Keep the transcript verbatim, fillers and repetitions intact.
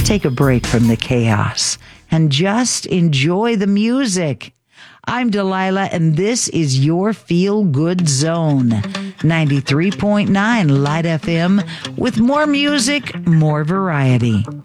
Let's take a break from the chaos and just enjoy the music. I'm Delilah, and this is your Feel Good Zone. ninety-three point nine Light F M with more music, more variety.